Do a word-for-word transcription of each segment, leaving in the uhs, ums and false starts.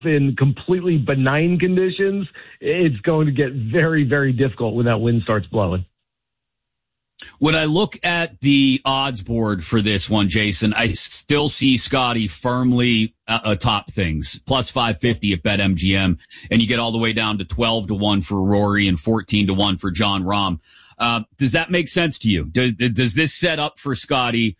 in completely benign conditions, it's going to get very, very difficult when that wind starts blowing. When I look at the odds board for this one, Jason, I still see Scotty firmly uh, atop things. Plus five fifty at BetMGM, and you get all the way down to twelve to one for Rory and fourteen to one for Jon Rahm. Uh, does that make sense to you? Does, does this set up for Scotty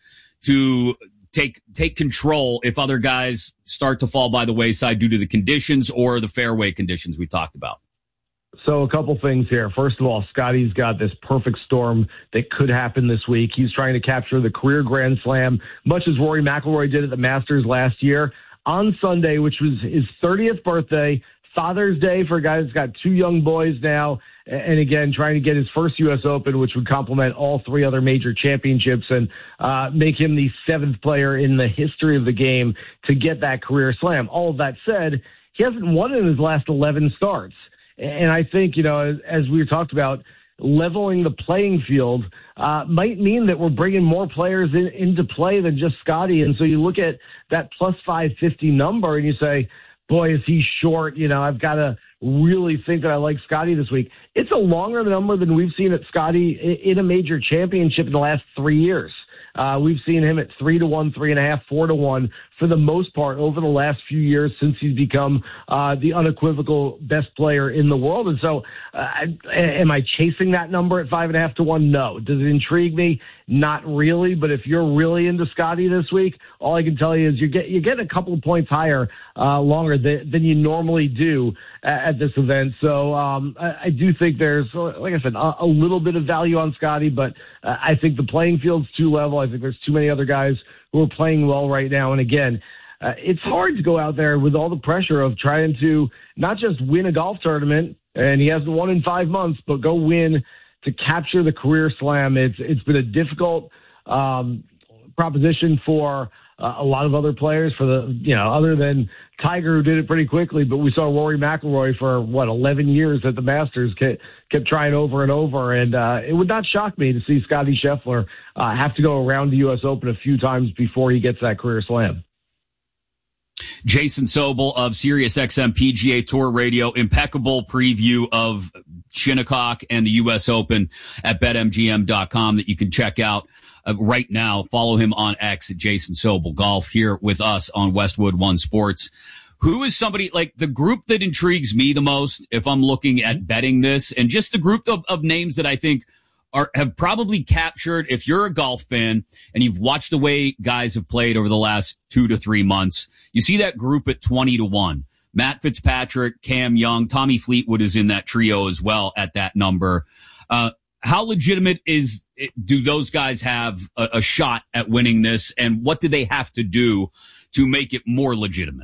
to take take control if other guys start to fall by the wayside due to the conditions or the fairway conditions we talked about? So a couple things here. First of all, Scotty's got this perfect storm that could happen this week. He's trying to capture the career Grand Slam, much as Rory McIlroy did at the Masters last year. On Sunday, which was his thirtieth birthday, Father's Day for a guy that's got two young boys now, and again, trying to get his first U S Open, which would complement all three other major championships and uh, make him the seventh player in the history of the game to get that career slam. All of that said, he hasn't won in his last eleven starts. And I think, you know, as, as we talked about, leveling the playing field uh, might mean that we're bringing more players in, into play than just Scotty. And so you look at that plus five fifty number and you say, boy, is he short. You know, I've got to really think that I like Scotty this week. It's a longer number than we've seen at Scotty in a major championship in the last three years. Uh, we've seen him at three to one, three and a half, four to one for the most part over the last few years since he's become uh, the unequivocal best player in the world. And so, uh, am I chasing that number at five and a half to one? No. Does it intrigue me? Not really. But if you're really into Scotty this week, all I can tell you is you get you get a couple of points higher, uh, longer than, than you normally do at, at this event. So um, I, I do think there's, like I said, a, a little bit of value on Scotty, but uh, I think the playing field's too level. I think there's too many other guys who are playing well right now. And again, uh, it's hard to go out there with all the pressure of trying to not just win a golf tournament, and he hasn't won in five months, but go win to capture the career slam. It's It's been a difficult um, proposition for uh, a lot of other players, for the, you know, other than Tiger, who did it pretty quickly, but we saw Rory McIlroy for, what, eleven years at the Masters, kept, kept trying over and over, and uh, it would not shock me to see Scotty Scheffler uh, have to go around the U S Open a few times before he gets that career slam. Jason Sobel of SiriusXM P G A Tour Radio, impeccable preview of Shinnecock and the U S Open at bet M G M dot com that you can check out uh, right now. Follow him on X at Jason Sobel Golf, here with us on Westwood One Sports. Who is somebody, like, the group that intrigues me the most if I'm looking at betting this, and just the group of, of names that I think are have probably captured, if you're a golf fan and you've watched the way guys have played over the last two to three months, you see that group at twenty to one. Matt Fitzpatrick, Cam Young, Tommy Fleetwood is in that trio as well at that number. Uh, how legitimate is it, do those guys have a, a shot at winning this, and what do they have to do to make it more legitimate?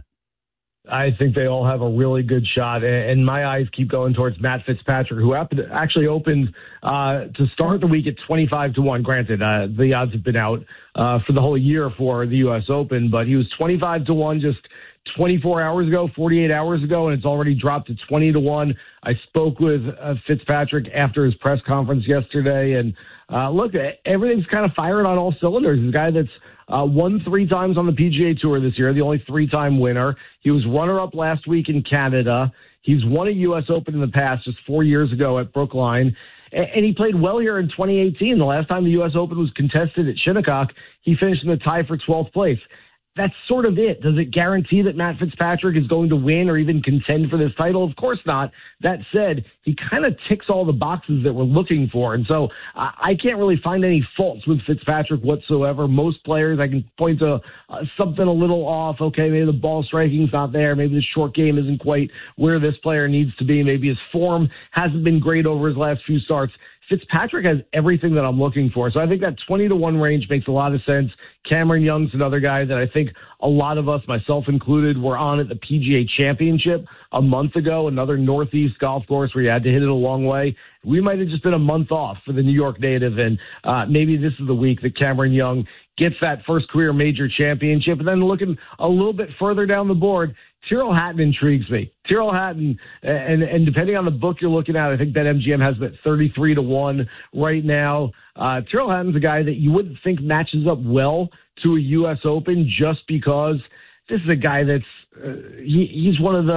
I think they all have a really good shot, and my eyes keep going towards Matt Fitzpatrick, who actually opened uh, to start the week at twenty-five to one. Granted, uh, the odds have been out uh, for the whole year for the U S Open, but he was twenty-five to one just twenty-four hours ago, forty-eight hours ago, and it's already dropped to twenty to one. I spoke with uh, Fitzpatrick after his press conference yesterday, and uh, look, everything's kind of firing on all cylinders. He's a guy that's Uh, won three times on the P G A Tour this year, the only three-time winner. He was runner-up last week in Canada. He's won a U S Open in the past, just four years ago at Brookline. And, and he played well here in twenty eighteen. The last time the U S Open was contested at Shinnecock, he finished in the tie for twelfth place. That's sort of it. Does it guarantee that Matt Fitzpatrick is going to win or even contend for this title? Of course not. That said, he kind of ticks all the boxes that we're looking for. And so uh, I can't really find any faults with Fitzpatrick whatsoever. Most players, I can point to uh, something a little off. Okay, maybe the ball striking's not there. Maybe the short game isn't quite where this player needs to be. Maybe his form hasn't been great over his last few starts. Fitzpatrick has everything that I'm looking for. So I think that twenty to one range makes a lot of sense. Cameron Young's another guy that I think a lot of us, myself included, were on at the P G A Championship a month ago, another Northeast golf course where you had to hit it a long way. We might have just been a month off for the New York native, and uh, maybe this is the week that Cameron Young gets that first career major championship. And then looking a little bit further down the board, Tyrrell Hatton intrigues me. Tyrrell Hatton, and and depending on the book you're looking at, I think BetMGM has it thirty-three to one right now. Uh, Tyrrell Hatton's a guy that you wouldn't think matches up well to a U S Open just because this is a guy that's uh, he, he's one of the